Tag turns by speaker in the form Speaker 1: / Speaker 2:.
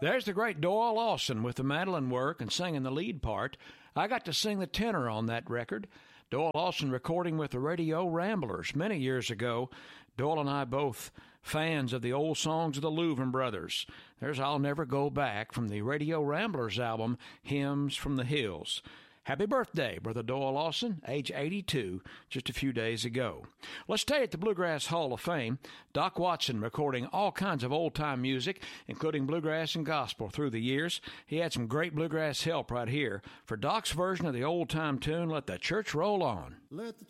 Speaker 1: There's the great Doyle Lawson with the mandolin work and singing the lead part. I got to sing the tenor on that record. Doyle Lawson recording with the Radio Ramblers many years ago. Doyle and I both fans of the old songs of the Louvin Brothers. There's I'll Never Go Back from the Radio Ramblers album, Hymns from the Hills. Happy birthday, Brother Doyle Lawson, age 82, just a few days ago. Let's stay at the Bluegrass Hall of Fame. Doc Watson recording all kinds of old-time music, including bluegrass and gospel through the years. He had some great bluegrass help right here for Doc's version of the old-time tune, Let the Church Roll On.
Speaker 2: Let the